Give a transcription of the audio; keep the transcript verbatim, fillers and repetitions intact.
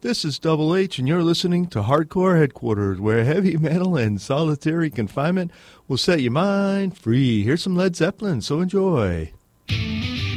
This is Double H, and you're listening to Hardcore Headquarters, where heavy metal and solitary confinement will set your mind free. Here's some Led Zeppelin, so enjoy.